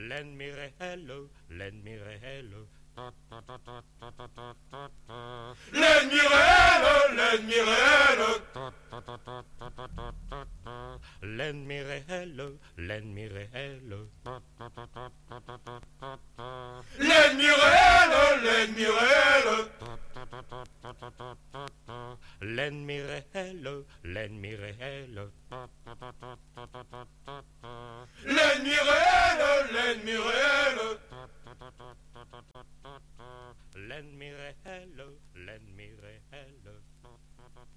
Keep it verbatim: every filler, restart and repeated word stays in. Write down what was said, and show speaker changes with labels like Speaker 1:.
Speaker 1: lend me hello, lend me hello.
Speaker 2: Lend me hello, lend me hello.
Speaker 1: Lend me hello, lend me hello.
Speaker 2: Lend me hello, lend me hello.
Speaker 1: Lend me hello, lend me hello.
Speaker 2: Lend me hello, lend me hello.
Speaker 1: Lend me hello, lend me